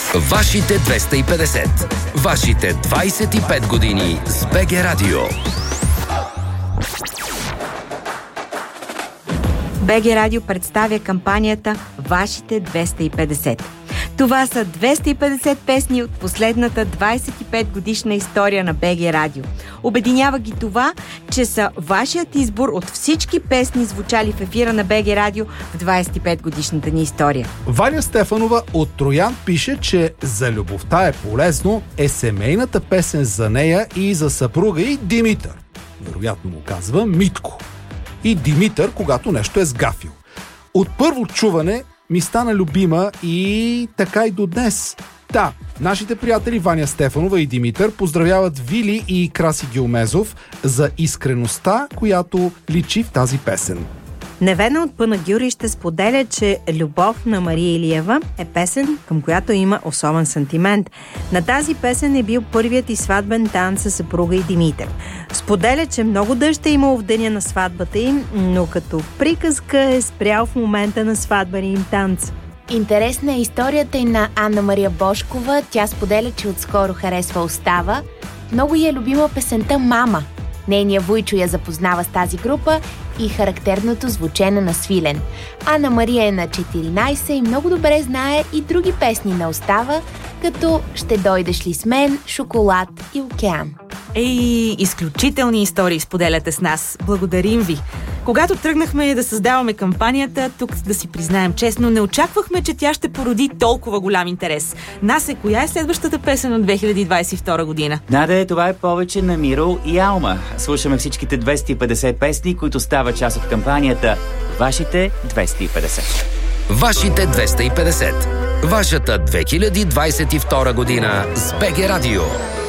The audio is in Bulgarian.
Вашите 250. Вашите 25 години с БГ Радио. БГ Радио представя кампанията Вашите 250. Това са 250 песни от последната 25 годишна история на БГ Радио. Обединява ги това, че са вашият избор от всички песни, звучали в ефира на БГ Радио в 25 годишната ни история. Ваня Стефанова от Троян пише, че за любовта е полезно е семейната песен за нея и за съпруга и Димитър. Вероятно му казва Митко. И Димитър, когато нещо е сгафил. От първо чуване ми стана любима и така и до днес. Да, нашите приятели Ваня Стефанова и Димитър поздравяват Вили и Краси Гилмезов за искреността, която личи в тази песен. Невена от Панагюри ще споделя, че Любов на Мария Илиева е песен, към която има особен сантимент. На тази песен е бил първият и сватбен танц със съпруга и Димитър. Споделя, че много дъжд е имало в деня на сватбата им, но като приказка е спрял в момента на сватбения им танц. Интересна е историята и на Анна Мария Бошкова. Тя споделя, че отскоро харесва Остава. Много е любима песента Мама. Нейният вуйчо я запознава с тази група и характерното звучене на свилен. Анна Мария е на 14 и много добре знае и други песни на Остава, като "Ще дойдеш ли с мен", "Шоколад" и "Океан". Изключителни истории споделяте с нас. Благодарим ви. Когато тръгнахме да създаваме кампанията, тук да си признаем честно, не очаквахме, че тя ще породи толкова голям интерес. Насе, коя е следващата песен от 2022 година? Наде, това е повече на Миро и Алма. Слушаме всичките 250 песни, които стават част от кампанията Вашите 250. Вашите 250. Вашата 2022 година с БГ Радио.